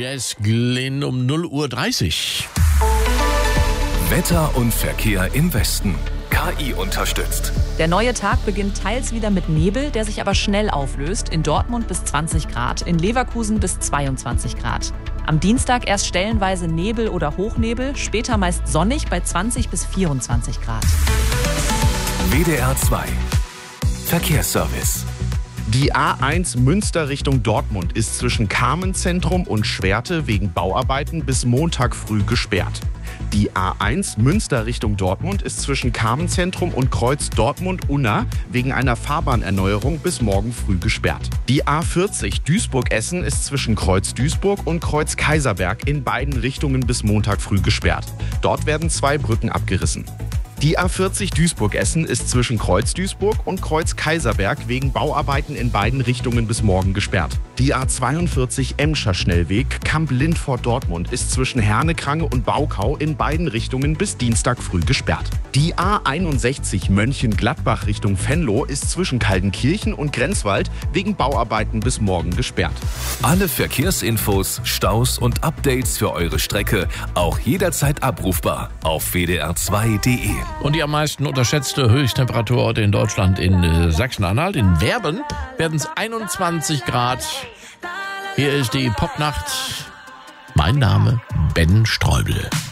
Jess Glynn um 0:30 Uhr. Wetter und Verkehr im Westen. KI unterstützt. Der neue Tag beginnt teils wieder mit Nebel, der sich aber schnell auflöst. In Dortmund bis 20 Grad, in Leverkusen bis 22 Grad. Am Dienstag erst stellenweise Nebel oder Hochnebel, später meist sonnig bei 20 bis 24 Grad. WDR 2 Verkehrsservice. Die A1 Münster Richtung Dortmund ist zwischen Carmenzentrum und Schwerte wegen Bauarbeiten bis Montag früh gesperrt. Die A1 Münster Richtung Dortmund ist zwischen Carmenzentrum und Kreuz Dortmund-Unna wegen einer Fahrbahnerneuerung bis morgen früh gesperrt. Die A40 Duisburg-Essen ist zwischen Kreuz Duisburg und Kreuz Kaiserberg in beiden Richtungen bis Montag früh gesperrt. Dort werden 2 Brücken abgerissen. Die A40 Duisburg-Essen ist zwischen Kreuz Duisburg und Kreuz Kaiserberg wegen Bauarbeiten in beiden Richtungen bis morgen gesperrt. Die A42 Emscher Schnellweg Kamp-Lindfort-Dortmund ist zwischen Hernekrange und Baukau in beiden Richtungen bis Dienstag früh gesperrt. Die A61 Mönchengladbach Richtung Venlo ist zwischen Kaldenkirchen und Grenzwald wegen Bauarbeiten bis morgen gesperrt. Alle Verkehrsinfos, Staus und Updates für eure Strecke auch jederzeit abrufbar auf wdr2.de. Und die am meisten unterschätzte Höchsttemperaturorte in Deutschland in Sachsen-Anhalt, in Werben, werden es 21 Grad. Hier ist die Popnacht. Mein Name Ben Streubel.